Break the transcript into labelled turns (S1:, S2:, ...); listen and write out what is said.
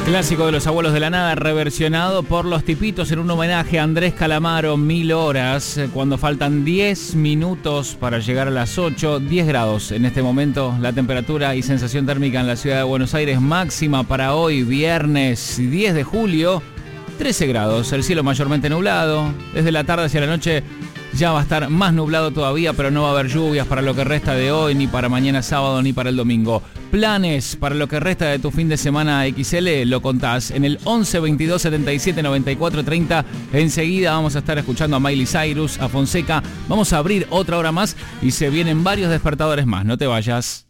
S1: Clásico de los abuelos de la nada, reversionado por Los Tipitos en un homenaje a Andrés Calamaro, 1000 horas, cuando faltan 10 minutos para llegar a las 8, 10 grados en este momento, la temperatura y sensación térmica en la ciudad de Buenos Aires, máxima para hoy, viernes 10 de julio, 13 grados, el cielo mayormente nublado, desde la tarde hacia la noche ya va a estar más nublado todavía, pero no va a haber lluvias para lo que resta de hoy, ni para mañana sábado, ni para el domingo. Planes para lo que resta de tu fin de semana XL, lo contás en el 11 22 77 94 30. Enseguida vamos a estar escuchando a Miley Cyrus, a Fonseca. Vamos a abrir otra hora más y se vienen varios despertadores más. No te vayas.